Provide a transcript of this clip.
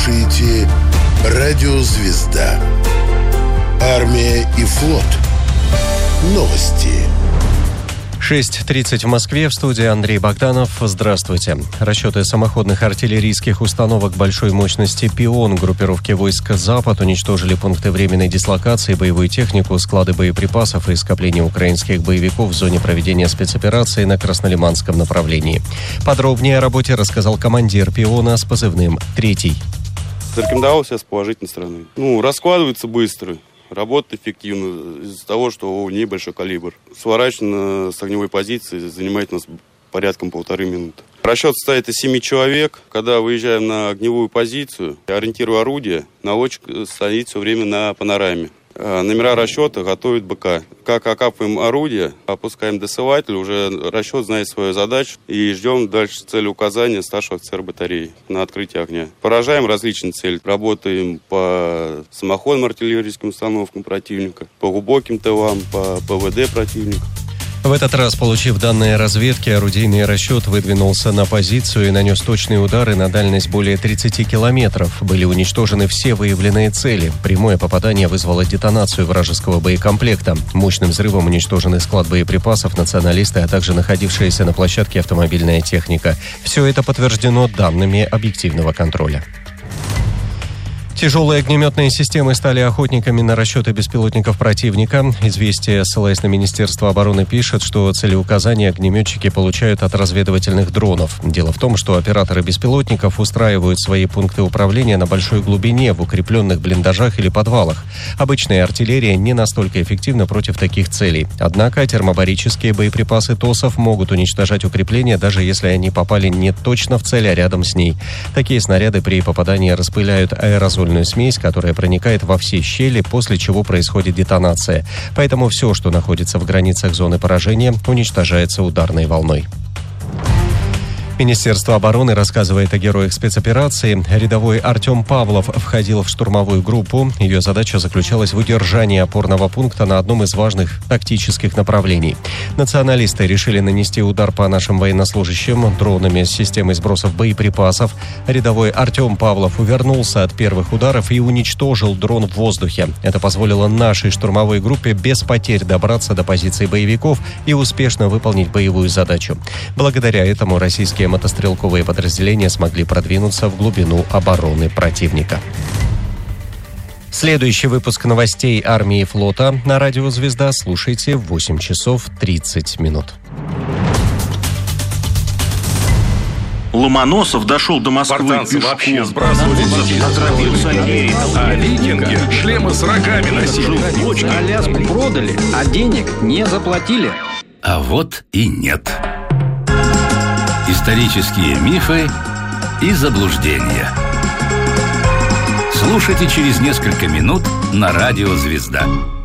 слушаете «Радио Звезда». Армия и флот. Новости. 6:30 в Москве. В студии Андрей Богданов. Здравствуйте. Расчеты самоходных артиллерийских установок большой мощности «Пион» группировки войск «Запад» уничтожили пункты временной дислокации, боевую технику, склады боеприпасов и скопления украинских боевиков в зоне проведения спецоперации на Краснолиманском направлении. Подробнее о работе рассказал командир «Пиона» с позывным «Третий». Зарекомендовал себя с положительной стороны. Раскладывается быстро. Работает эффективно из-за того, что у нее большой калибр. Сворачивание с огневой позиции занимает у нас порядком 1,5 минуты. Расчет состоит из 7 человек. Когда выезжаем на огневую позицию, ориентируя орудие, наводчик стоит все время на панораме. Номера расчета готовит БК. Как окапываем орудие, опускаем досылатель, уже расчет знает свою задачу и ждем дальше цели указания старшего офицера батареи на открытие огня. Поражаем различные цели. Работаем по самоходным артиллерийским установкам противника, по глубоким тылам, по ПВД противника. В этот раз, получив данные разведки, орудийный расчет выдвинулся на позицию и нанес точные удары на дальность более 30 километров. Были уничтожены все выявленные цели. Прямое попадание вызвало детонацию вражеского боекомплекта. Мощным взрывом уничтожены склад боеприпасов, националисты, а также находившаяся на площадке автомобильная техника. Все это подтверждено данными объективного контроля. Тяжелые огнеметные системы стали охотниками на расчеты беспилотников противника. «Известия», ссылаясь на Министерство обороны, пишет, что целеуказания огнеметчики получают от разведывательных дронов. Дело в том, что операторы беспилотников устраивают свои пункты управления на большой глубине, в укрепленных блиндажах или подвалах. Обычная артиллерия не настолько эффективна против таких целей. Однако термобарические боеприпасы ТОСов могут уничтожать укрепления, даже если они попали не точно в цель, а рядом с ней. Такие снаряды при попадании распыляют аэрозоль смесь, которая проникает во все щели, после чего происходит детонация. Поэтому все, что находится в границах зоны поражения, уничтожается ударной волной. Министерство обороны рассказывает о героях спецоперации. Рядовой Артем Павлов входил в штурмовую группу. Ее задача заключалась в удержании опорного пункта на одном из важных тактических направлений. Националисты решили нанести удар по нашим военнослужащим дронами с системой сбросов боеприпасов. Рядовой Артем Павлов увернулся от первых ударов и уничтожил дрон в воздухе. Это позволило нашей штурмовой группе без потерь добраться до позиций боевиков и успешно выполнить боевую задачу. Благодаря этому российские мотострелковые подразделения смогли продвинуться в глубину обороны противника. Следующий выпуск новостей армии и флота на радио «Звезда» слушайте в 8 часов 30 минут. Ломоносов дошел до Москвы спартанцы пешком. Вообще сбрасывали детей. А викинги шлемы с рогами носили. Аляску продали, а денег не заплатили. А вот и нет. Исторические мифы и заблуждения. Слушайте через несколько минут на радио «Звезда».